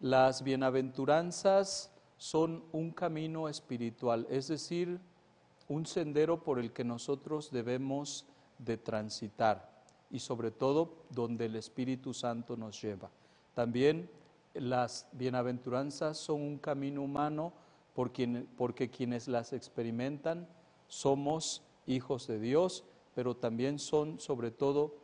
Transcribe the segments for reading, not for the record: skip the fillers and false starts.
Las bienaventuranzas son un camino espiritual, es decir, un sendero por el que nosotros debemos de transitar y sobre todo donde el Espíritu Santo nos lleva. También las bienaventuranzas son un camino humano porque quienes las experimentan somos hijos de Dios, pero también son sobre todo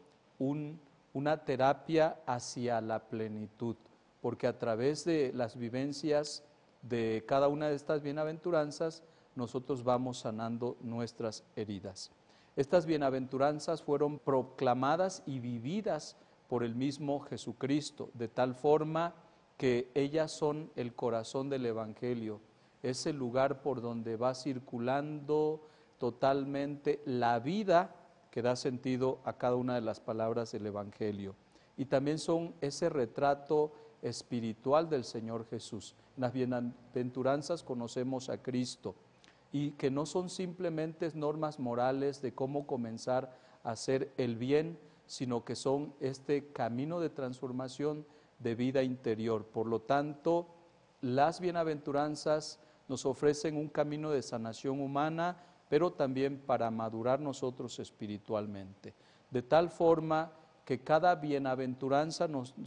una terapia hacia la plenitud, porque a través de las vivencias de cada una de estas bienaventuranzas nosotros vamos sanando nuestras heridas. Estas bienaventuranzas fueron proclamadas y vividas por el mismo Jesucristo, de tal forma que ellas son el corazón del Evangelio, es el lugar por donde va circulando totalmente la vida que da sentido a cada una de las palabras del Evangelio. Y también son ese retrato espiritual del Señor Jesús. En las bienaventuranzas conocemos a Cristo y que no son simplemente normas morales de cómo comenzar a hacer el bien, sino que son este camino de transformación de vida interior. Por lo tanto, las bienaventuranzas nos ofrecen un camino de sanación humana, pero también para madurar nosotros espiritualmente. De tal forma que cada bienaventuranza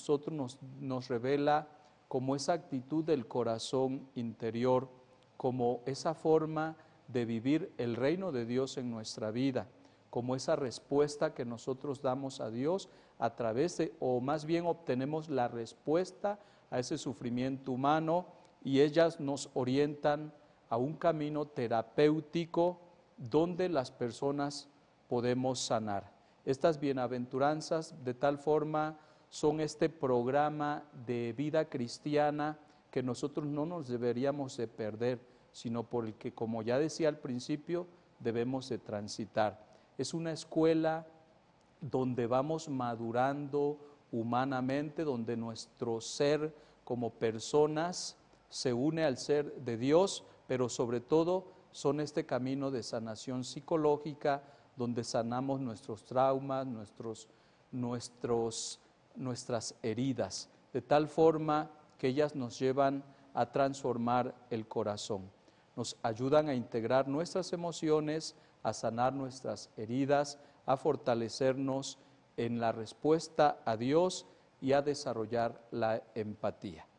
nos revela como esa actitud del corazón interior, como esa forma de vivir el reino de Dios en nuestra vida, como esa respuesta que nosotros damos a Dios a través de, o más bien obtenemos la respuesta a ese sufrimiento humano, y ellas nos orientan a un camino terapéutico donde las personas podemos sanar. Estas bienaventuranzas de tal forma son este programa de vida cristiana que nosotros no nos deberíamos de perder, sino por el que, como ya decía al principio, debemos de transitar. Es una escuela donde vamos madurando humanamente, donde nuestro ser como personas se une al ser de Dios, pero sobre todo son este camino de sanación psicológica, donde sanamos nuestros traumas, nuestras heridas, de tal forma que ellas nos llevan a transformar el corazón. Nos ayudan a integrar nuestras emociones, a sanar nuestras heridas, a fortalecernos en la respuesta a Dios y a desarrollar la empatía.